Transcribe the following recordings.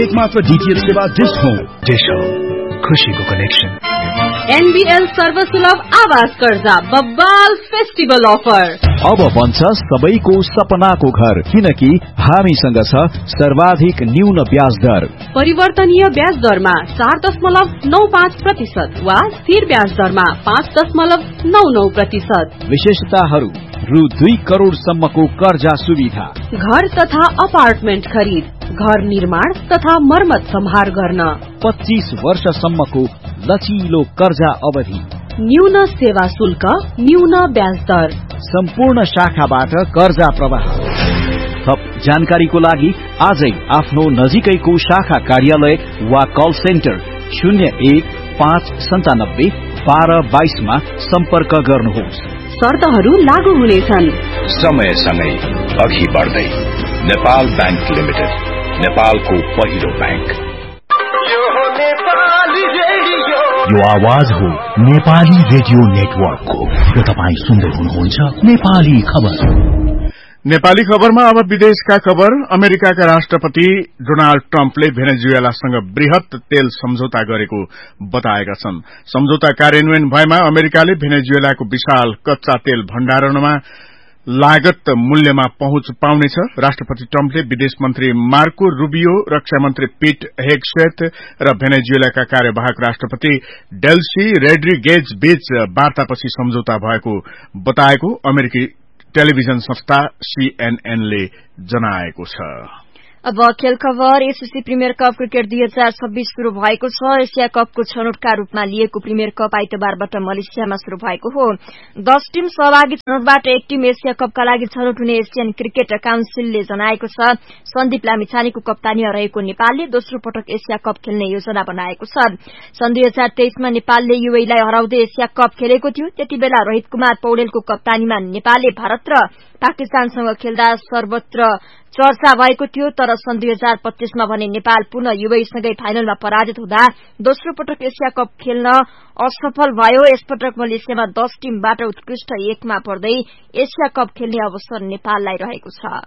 एकमात्र डीटीएच सेवा dish home खुशीको कनेक्सन। एनबीएल सर्वसुलभ आवास कर्जा बब्बाल फेस्टिभल अफर अब बन्छ सबैको सपनाको घर, किनकि हामीसँग छ सर्वाधिक न्यून ब्याज दर। परिवर्तनीय ब्याज दरमा 4.95% वा स्थिर ब्याज दरमा 5.99%। विशेषताहरू: रु 2 करोड़ सम्मको कर्जा सुविधा, घर तथा अपार्टमेन्ट खरिद, घर निर्माण तथा मर्मत सम्हार गर्न, 25 वर्षसम्मको लचिलो कर्जा अवधि, न्यून सेवा शुल्क, न्यून ब्याज दर, सम्पूर्ण शाखाबाट कर्जा प्रवाह। थप जानकारीको लागि आजै आफ्नो नजिकैको शाखा कार्यालय वा कल सेन्टर 015997 1222 मा सम्पर्क गर्नुहोस्। शर्तहरू लागू हुनेछन्। समयसँगै अघि बढ्दै नेपाल बैंक लिमिटेड, नेपालको पहिलो बैंक। यो आवाज हो नेपाली रेडियो नेटवर्कको र तपाईं सुन्दै हुनुहुन्छ नेपाली खबर। नेपाली खबरमा अब विदेशका खबर। अमेरिकाका राष्ट्रपति डोनाल्ड ट्रम्पले भेनेजुएलासँग वृहत तेल सम्झौता गरेको बताएका छन्। सम्झौता कार्यान्वयन भएमा अमेरिकाले भेनेजुएलाको विशाल कच्चा तेल भण्डारणमा लागत मूल्यमा पहुँच पाउनेछ। राष्ट्रपति ट्रम्पले विदेश मन्त्री मार्को रूबियो, रक्षा मन्त्री पीट हेगसेथ र भेनेजुएलाका कार्यवाहक राष्ट्रपति डेल्सी रोड्रिगेज बीच वार्तापछि सम्झौता भएको बताएको अमेरिकी टेलिभिजन संस्था CNN ले जनाएको छ। अब खेल खबर। एसएससी प्रिमियर कप क्रिकेट 2026 शुरू भएको छ। एशिया कपको छनौटका रूपमा लिएको प्रिमियर कप आइतबारबाट मलेसियामा शुरू भएको हो। 10 टीम सहभागी छनौटबाट एक टीम एशिया कपका लागि छनौट हुने एशियन क्रिकेट काउन्सिलले जनाएको छ। सन्दीप लामिछानेको कप्तानीमा रहेको नेपालले दोस्रो पटक एशिया कप खेल्ने योजना बनाएको छ। सन् 2023 मा नेपालले युएईलाई हराउँदै एशिया कप खेलेको थियो। त्यतिबेला रोहित कुमार पौडेलको कप्तानीमा नेपालले भारत र पाकिस्तानसँग खेल्दा सर्वत्र चर्चा भएको थियो। तर सन् 2025 मा भने नेपाल पुनः युएईसँगै फाइनलमा पराजित हुँदा दोस्रो पटक एशिया कप खेल्न असफल भयो। यसपटक मलेसियामा 10 टीमबाट उत्कृष्ट 1 मा पर्दै एशिया कप खेल्ने अवसर नेपाललाई रहेको छ।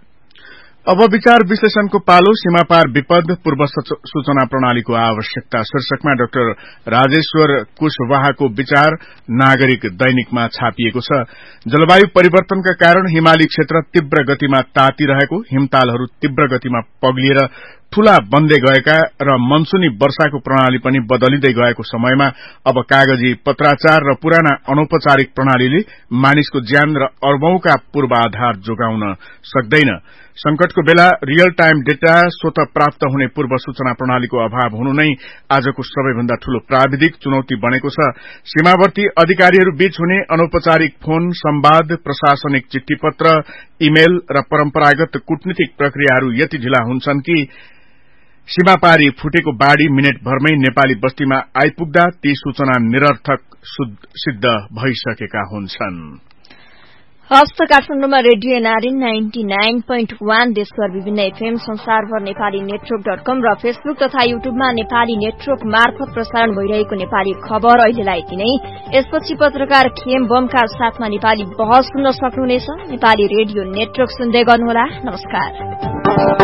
अब विचार विश्लेषणको पालो। सीमापार विपद पूर्व सूचना प्रणालीको आवश्यकता शीर्षकमा डाक्टर राजेश्वर कुशवाहाको विचार नागरिक दैनिकमा छापिएको छ। जलवायु परिवर्तनका कारण हिमाली क्षेत्र तीव्र गतिमा तातिरहेको, हिमतालहरू तीव्र गतिमा पग्लिएर ठूला बन्दै गएका र मनसुनी वर्षाको प्रणाली पनि बदलिँदै गएको समयमा अब कागजी पत्राचार र पुराना अनौपचारिक प्रणालीले मानिसको ज्यान र अर्बौंका पूर्वाधार जोगाउन सक्दैन। संकटको बेला रियल टाइम डेटा स्वतः प्राप्त हुने पूर्व सूचना प्रणालीको अभाव हुनु नै आजको सबैभन्दा ठूलो प्राविधिक चुनौती बनेको छ। सीमावर्ती अधिकारीहरू बीच हुने अनौपचारिक फोन संवाद, प्रशासनिक चिठी पत्र, इमेल र परम्परागत कूटनीतिक प्रक्रियाहरू यति ढिला हुन्छन् कि सीमापारी फुटेको बाढ़ी मिनेट भरमै नेपाली बस्तीमा आइपुग्दा ती सूचना निरर्थक सिद्ध भइसकेका हुन्छन्। हस्त काठमाडौँमा रेडियो एनआरए 99.1, देशभर विभिन्न एफएम, संसारभर नेपाली नेटवर्क.com र फेसबुक तथा युट्युबमा नेपाली नेटवर्क मार्फत प्रसारण भइरहेको नेपाली खबर अहिलेलाई यति नै। यसपछि पत्रकार खेम बमका साथमा नेपाली बहस सुन्न सक्नुहुनेछ। नेपाली रेडियो नेटवर्क सुन्दै गर्नुहोला। नमस्कार।